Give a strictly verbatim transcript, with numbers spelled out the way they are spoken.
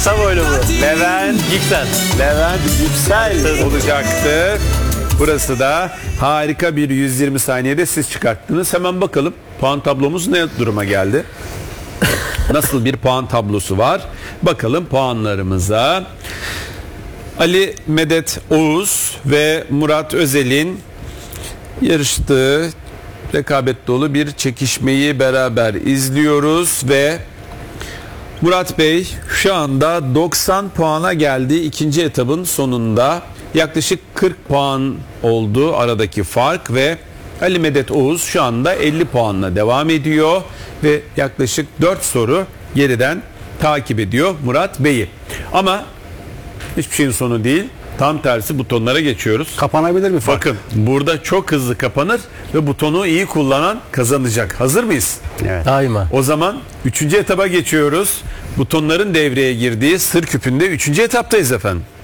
Kısa boylu bu. Levent Yüksel. Levent Yüksel olacaktı. Burası da harika bir yüz yirmi saniyede siz çıkarttınız. Hemen bakalım puan tablomuz ne duruma geldi? Nasıl bir puan tablosu var? Bakalım puanlarımıza. Ali Medet Oğuz ve Murat Özel'in yarıştığı rekabet dolu bir çekişmeyi beraber izliyoruz ve Murat Bey şu anda doksan puana geldi ikinci etabın sonunda. Yaklaşık kırk puan oldu aradaki fark ve Ali Medet Oğuz şu anda elli puanla devam ediyor ve yaklaşık dört soru geriden takip ediyor Murat Bey'i. Ama hiçbir şeyin sonu değil. Tam tersi butonlara geçiyoruz. Kapanabilir mi fark? Bakın burada çok hızlı kapanır ve butonu iyi kullanan kazanacak. Hazır mıyız? Evet. Daima. O zaman üçüncü etaba geçiyoruz. Butonların devreye girdiği sır küpünde üçüncü etaptayız efendim.